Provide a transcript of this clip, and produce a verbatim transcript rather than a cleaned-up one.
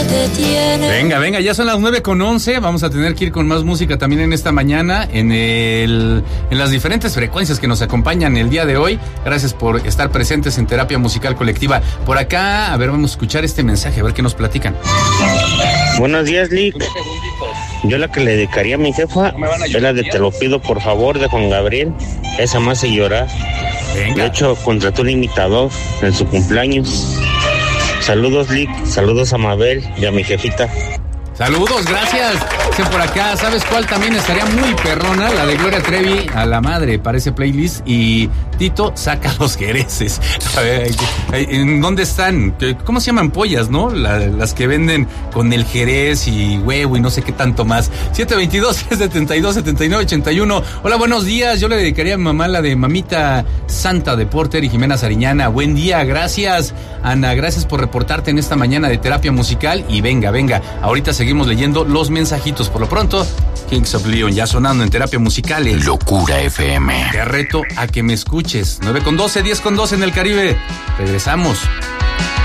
detiene. Venga, venga, ya son las nueve con once. Vamos a tener que ir con más música también en esta mañana, en el, en las diferentes frecuencias que nos acompañan el día de hoy. Gracias por estar presentes en Terapia Musical Colectiva. Por acá, a ver, vamos a escuchar este mensaje, a ver qué nos platican. Buenos días, Lick. Yo la que le dedicaría a mi jefa es la de Te lo pido por favor, de Juan Gabriel. Esa me hace llorar. Venga. De hecho, contrató un imitador en su cumpleaños. Saludos, Lick. Saludos a Mabel y a mi jefita. Saludos, gracias. Dicen por acá, ¿sabes cuál también estaría muy perrona? La de Gloria Trevi, A la Madre, para ese playlist. Y Tito saca los jereces. A ver, ¿en dónde están? ¿Cómo se llaman? Pollas, ¿no? La, las que venden con el jerez y huevo y no sé qué tanto más. siete veintidós, setenta y dos, setenta y nueve, ochenta y uno. Hola, buenos días. Yo le dedicaría a mi mamá la de Mamita Santa de Porter y Jimena Sariñana. Buen día, gracias, Ana. Gracias por reportarte en esta mañana de Terapia Musical. Y venga, venga, ahorita seguimos Seguimos leyendo los mensajitos. Por lo pronto, Kings of Leon ya sonando en Terapia Musical. Locura F M. Te reto a que me escuches. nueve con doce, diez con doce en el Caribe. Regresamos.